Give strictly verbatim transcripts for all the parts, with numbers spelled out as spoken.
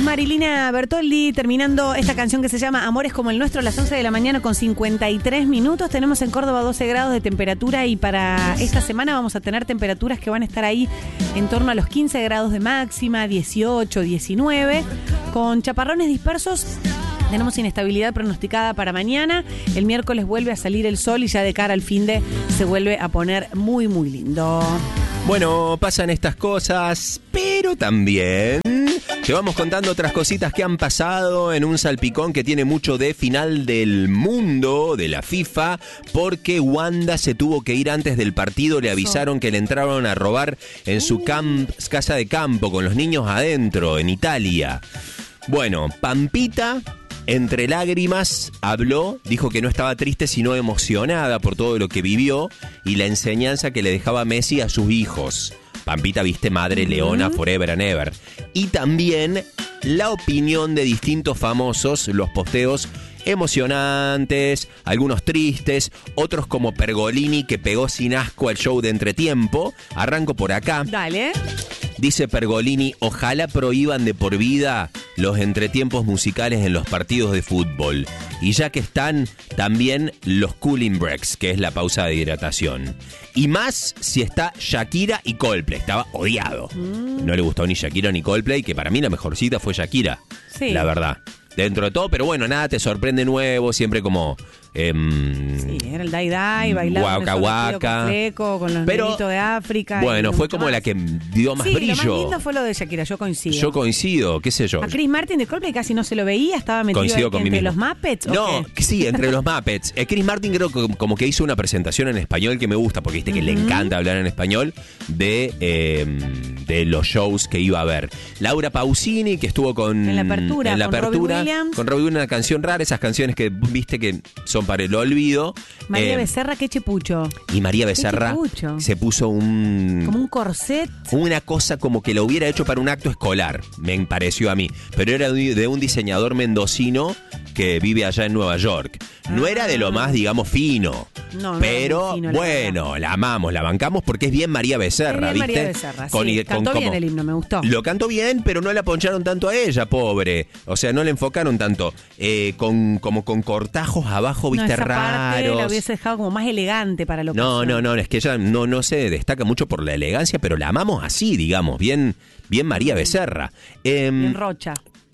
Marilina Bertoldi terminando esta canción que se llama Amores como el nuestro a las once de la mañana con cincuenta y tres minutos. Tenemos en Córdoba doce grados de temperatura y para esta semana vamos a tener temperaturas que van a estar ahí en torno a los quince grados de máxima, dieciocho, diecinueve, con chaparrones dispersos. Tenemos inestabilidad pronosticada para mañana. El miércoles vuelve a salir el sol y ya de cara al finde se vuelve a poner muy, muy lindo. Bueno, pasan estas cosas, pero también te vamos contando otras cositas que han pasado en un salpicón que tiene mucho de final del mundo, de la FIFA, porque Wanda se tuvo que ir antes del partido. Le avisaron que le entraron a robar en su camp, casa de campo con los niños adentro, en Italia. Bueno, Pampita, entre lágrimas, habló, dijo que no estaba triste sino emocionada por todo lo que vivió y la enseñanza que le dejaba Messi a sus hijos. Pampita, viste, madre leona, forever and ever. Y también la opinión de distintos famosos, los posteos emocionantes, algunos tristes, otros como Pergolini, que pegó sin asco al show de Entretiempo. Arranco por acá. Dale. Dice Pergolini, ojalá prohíban de por vida los entretiempos musicales en los partidos de fútbol. Y ya que están, también los cooling breaks, que es la pausa de hidratación. Y más si está Shakira y Coldplay. Estaba odiado. Mm. No le gustó ni Shakira ni Coldplay, que para mí la mejor cita fue Shakira. Sí. La verdad. Dentro de todo, pero bueno, nada te sorprende nuevo, siempre como... Eh, sí, era el Dai Dai, bailando Waka Waka, con Fleco, con los nenitos de África. Bueno, fue como más. la que dio más sí, brillo. Lo más lindo fue lo de Shakira, yo coincido. Yo coincido, qué sé yo. A Chris Martin de Coldplay casi no se lo veía, estaba metido coincido con entre mí los Muppets. No, qué? sí, entre los Muppets. Eh, Chris Martin creo que como que hizo una presentación en español que me gusta, porque viste que uh-huh. le encanta hablar en español, de, eh, de los shows que iba a ver. Laura Pausini, que estuvo con... En la apertura, en la con apertura, Robbie Williams. Con Robbie Williams, una canción rara, esas canciones que viste que son para el olvido. María eh, Becerra, qué chepucho. Y María Becerra se puso un... Como un corset. Una cosa como que lo hubiera hecho para un acto escolar, me pareció a mí. Pero era de un diseñador mendocino que vive allá en Nueva York. No ah. era de lo más, digamos, fino. No, pero no fino, bueno, la, la amamos, la bancamos porque es bien María Becerra, es bien ¿viste? María Becerra, con, sí. con, Cantó como, bien el himno, me gustó. Lo cantó bien, pero no la poncharon tanto a ella, pobre. O sea, no le enfocaron tanto. Eh, con como con cortajos abajo, viste, no, esa raros. Parte la hubiese dejado como más elegante para lo que No, no, no, es que ella no, no se destaca mucho por la elegancia, pero la amamos así, digamos, bien, bien María Becerra. Eh, bien Rocha.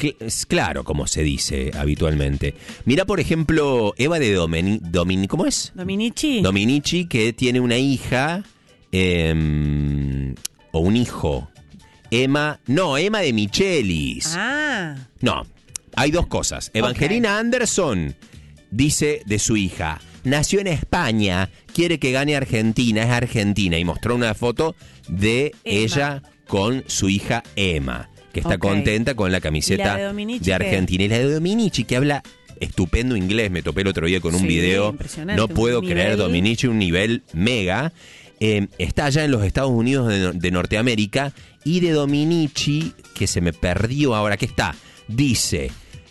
Claro, como se dice habitualmente. Mira, por ejemplo, Eva de Domeni, Domini, ¿cómo es? Dominici. Dominici, que tiene una hija eh, o un hijo. Emma, no, Emma de Michelis. Ah. No, hay dos cosas. Evangelina okay. Anderson dice de su hija, nació en España, quiere que gane Argentina, es argentina. Y mostró una foto de Emma. Ella con su hija Emma, que está okay. contenta con la camiseta la de, de Argentina. Y la de Dominici, que habla estupendo inglés. Me topé el otro día con un sí, video. No puedo creer, nivel. Dominici, un nivel mega. Eh, está allá en los Estados Unidos de, de Norteamérica. Y de Dominici, que se me perdió ahora, que está, dice...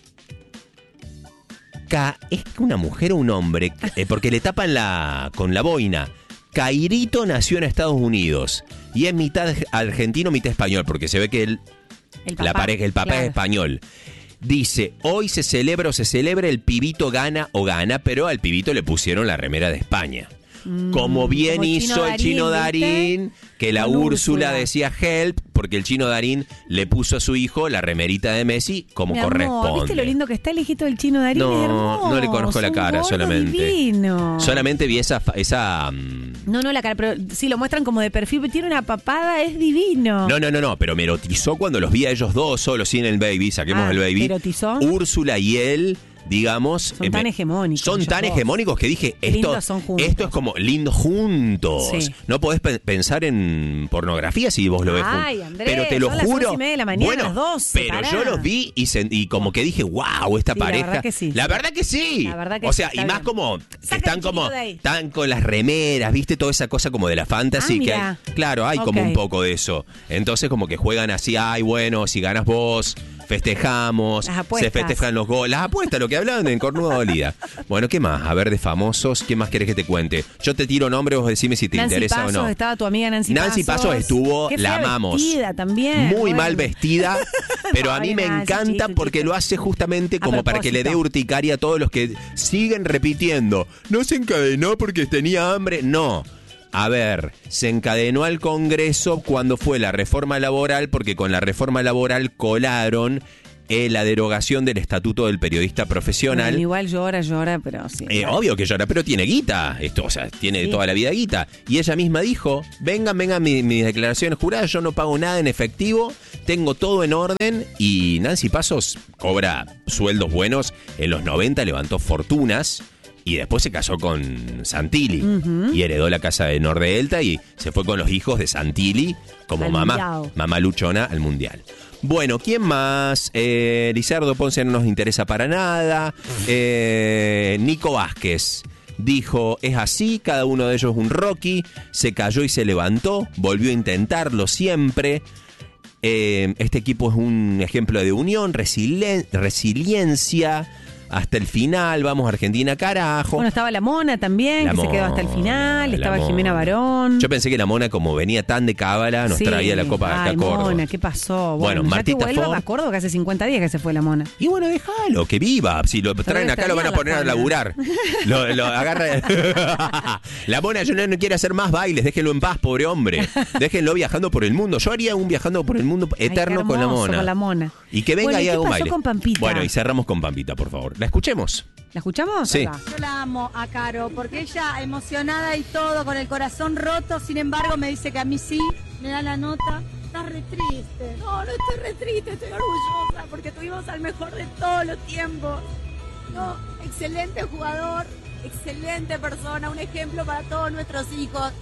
Ca, ¿es una mujer o un hombre? Eh, porque le tapan la con la boina. Cairito nació en Estados Unidos. Y es mitad argentino, mitad español. Porque se ve que él... El papá, la pareja, el papá claro. es español. Dice, hoy se celebra o se celebra, el pibito gana o gana, pero al pibito le pusieron la remera de España. Mm, como bien como hizo Chino el Darín, Chino Darín, ¿viste? Que la Úrsula, Úrsula decía help, porque el Chino Darín le puso a su hijo la remerita de Messi como Mi corresponde. Amor, ¿viste lo lindo que está el hijito del Chino Darín? No, es hermoso, no le conozco la cara solamente. Divino. Solamente vi esa... esa um... No, no la cara, pero sí lo muestran como de perfil, pero tiene una papada, es divino. No, no, no, no, pero me erotizó cuando los vi a ellos dos solos sin el baby, saquemos ah, el baby. ¿erotizó? Úrsula y él... digamos... Son eh, tan hegemónicos. Son tan dos. hegemónicos que dije, esto, esto es como lindo juntos. Sí. No podés pe- pensar en pornografía si vos lo ves juntos. Ay, Andrés, pero te lo son juro. Las once y media de la mañana, bueno, las doce, pero pará. yo los vi y, se, y como que dije, wow, esta sí, pareja. La verdad que sí. La verdad que sí. La verdad que o sea, sí, y más bien. como, Saca están como, están con las remeras, viste, toda esa cosa como de la fantasy. Ah, que hay, claro, hay okay. como un poco de eso. Entonces como que juegan así, ay, bueno, si ganas vos... festejamos, Las apuestas. se festejan los goles, las apuestas, lo que hablaban en Cornuda Dolida. Bueno, ¿qué más? A ver, de famosos, ¿qué más querés que te cuente? Yo te tiro nombres, vos decime si te Nancy interesa Pasos, o no. estaba tu amiga Nancy, Nancy Pasos. Pasos estuvo, Qué la fea amamos. vestida también. Muy bueno. mal vestida, pero a No, mí me Nancy, encanta chiste, porque chiste. lo hace justamente A como para que le dé propósito. urticaria a todos los que siguen repitiendo. No se encadenó porque tenía hambre. No. A ver, se encadenó al Congreso cuando fue la reforma laboral, porque con la reforma laboral colaron eh, la derogación del Estatuto del Periodista Profesional. Bueno, igual llora, llora, pero sí. Eh, obvio que llora, pero tiene guita. Esto, o sea, tiene Sí. toda la vida guita. Y ella misma dijo, vengan, vengan mi- mis declaraciones juradas, yo no pago nada en efectivo, tengo todo en orden. Y Nancy Pasos cobra sueldos buenos. En los noventa levantó fortunas. Y después se casó con Santilli. Ujú. Y heredó la casa de Nordelta y se fue con los hijos de Santilli como Al mamá. mundial. Mamá luchona al mundial. Bueno, ¿quién más? Eh, Lizardo Ponce no nos interesa para nada. Eh, Nico Vázquez dijo, es así, cada uno de ellos es un Rocky. Se cayó y se levantó. Volvió a intentarlo siempre. Eh, este equipo es un ejemplo de unión, resilien- resiliencia. Hasta el final, vamos Argentina carajo. Bueno, estaba la Mona también, La que se quedó hasta el Mona, final. la Estaba Mona. Jimena Barón. Yo pensé que la Mona, como venía tan de cábala, nos Sí. traía la copa acá Ay, a Córdoba. Mona, ¿qué pasó? Bueno, ya Martita que vuelva, Ford. me acuerdo que hace cincuenta días que se fue la Mona. Y bueno, déjalo, que viva. Si lo traen debe acá, lo van a extrañar poner a la laburar. Lo, lo agarra. La Mona, yo no, no quiero hacer más bailes. Déjenlo en paz, pobre hombre. Déjenlo viajando por el mundo. Yo haría un viajando por el mundo Ay, qué eterno con la hermoso, Mona. con la Mona. Y que venga Bueno, y ¿y haga qué un pasó baile. con Pampita? Bueno, y cerramos con Pampita, por favor. ¿La escuchemos? ¿La escuchamos? Sí. Ahí va. Yo la amo a Caro, porque ella emocionada y todo, con el corazón roto, sin embargo me dice que a mí sí, me da la nota. Estás re triste. No, no estoy re triste, estoy orgullosa, porque tuvimos al mejor de todos los tiempos. No, excelente jugador, excelente persona, un ejemplo para todos nuestros hijos.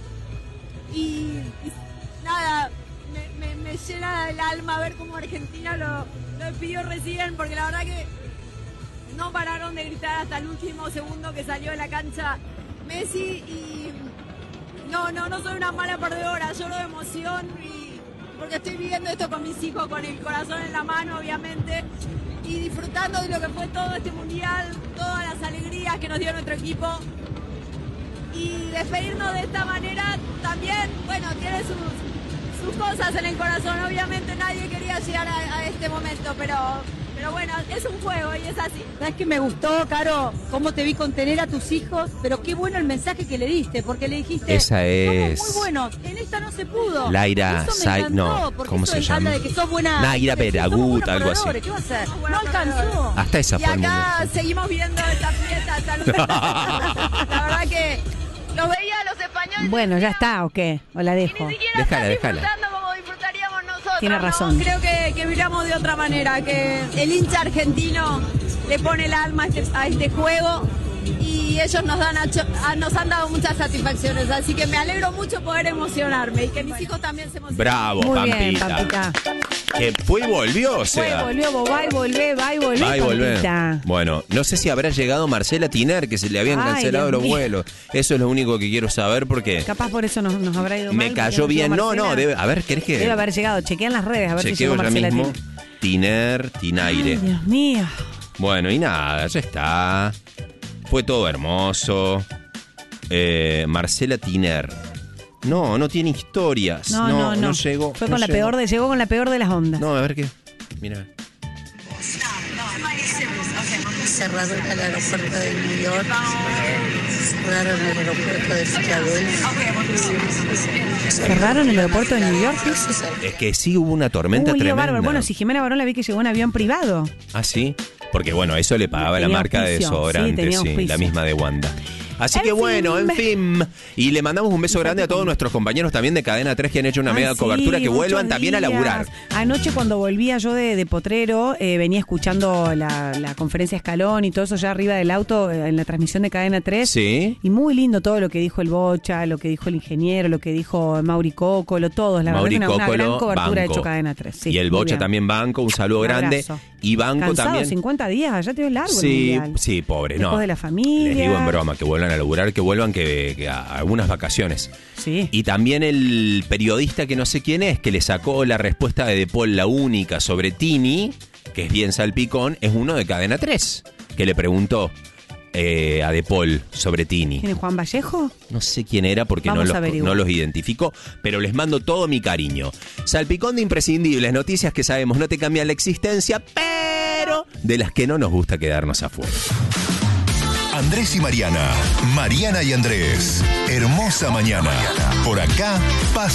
Y, y nada, me, me- me llena el alma ver cómo Argentina lo, lo despidió recién, porque la verdad que no pararon de gritar hasta el último segundo que salió de la cancha Messi y no, no, no soy una mala perdedora, lloro de emoción y porque estoy viviendo esto con mis hijos, con el corazón en la mano, obviamente, y disfrutando de lo que fue todo este mundial, todas las alegrías que nos dio nuestro equipo. Y despedirnos de esta manera también, bueno, tiene sus, sus cosas en el corazón. Obviamente nadie quería llegar a, a este momento, pero, pero bueno, es un juego y es así. ¿Sabes qué me gustó, Caro? Cómo te vi contener a tus hijos, pero qué bueno el mensaje que le diste, porque le dijiste, Esa es- somos muy buenos, en esta no se pudo. Laira Eso me Sai- encantó, no, porque ¿cómo eso se habla llama? de que sos buena. Naira que somos Peragut, buenos algo así. perdedores. ¿Qué va a hacer? No alcanzó. Hasta esa Y fue el acá mundo. seguimos viendo esta fiesta hasta el La verdad que lo veía a los españoles. Bueno, ya está, ¿o qué? ¿O la Y dejo? ni siquiera Déjala, están déjala. disfrutando como disfrutaríamos nosotros. Tiene ¿no? razón. Creo que, que vibramos de otra manera, que el hincha argentino le pone el alma a este, a este juego y ellos nos dan a cho- a- nos han dado muchas satisfacciones, así que me alegro mucho poder emocionarme y que mis hijos también se emocionen. Bravo, Muy Pampita. bien, Pampita. Que fue y volvió, o Fue, sea. volvió, va y volvé, va y volvé, Va y volver. Pampita. Bueno, no sé si habrá llegado Marcela Tiner, que se le habían Ay, cancelado Dios los mío. vuelos. Eso es lo único que quiero saber porque Capaz por eso nos, nos habrá ido mal. me porque cayó llegó bien. No, Marcela. no, debe. A ver, ¿querés que Debe haber llegado. Chequean las redes a ver si chequeo llegó ya Marcela mismo? Tiner. Tiner, Ay, Tinaire. Dios mío. Bueno, y nada, ya está. Fue todo hermoso. Eh, Marcela Tiner. No, no tiene historias. No, no, no. llegó. Fue no con la llegó. peor de, llegó con la peor de las ondas. No, a ver qué. Mira. Cerraron el aeropuerto de New York, cerraron el aeropuerto de Filadelfia. Cerraron el aeropuerto de New York. Es que sí hubo una tormenta Hubo un lío tremenda. bárbaro. Bueno, si Jimena Barón la vi que llegó en avión privado. Ah, sí. Porque bueno, eso le pagaba la Tenía marca de auspicio, sí, desodorante, tenía sí, auspicio. la misma de Wanda. Así En que bueno, fin. en fin. Y le mandamos un beso grande a todos nuestros compañeros también de Cadena tres que han hecho una Ay, mega sí, cobertura, que muchos vuelvan también a días. laburar. Anoche cuando volvía yo de, de Potrero, eh, venía escuchando la, la conferencia Escalón y todo eso ya arriba del auto, eh, en la transmisión de Cadena tres. Sí. Y muy lindo todo lo que dijo el Bocha, lo que dijo el ingeniero, lo que dijo Mauri Cócolo, todos. La Mauri verdad que una, una Cócolo, gran cobertura banco. hecho Cadena tres. Sí, y el muy Bocha bien. también banco, un saludo Un grande. abrazo. Y banco Cansado, también. cincuenta días, ya te ves largo el Sí, mundial. sí, pobre, Después no. de la familia. Les digo en broma, que vuelvan a laburar, que vuelvan que, que a algunas vacaciones. Sí. Y también el periodista que no sé quién es, que le sacó la respuesta de De Paul, la única, sobre Tini, que es bien salpicón, es uno de Cadena tres, que le preguntó eh, a De Paul sobre Tini. ¿Quién es Juan Vallejo? No sé quién era porque no Vamos a los, averiguar. no los identifico, pero les mando todo mi cariño. Salpicón de imprescindibles, noticias que sabemos no te cambian la existencia, pero de las que no nos gusta quedarnos afuera. Andrés y Mariana. Mariana y Andrés. Hermosa mañana. Por acá pasa.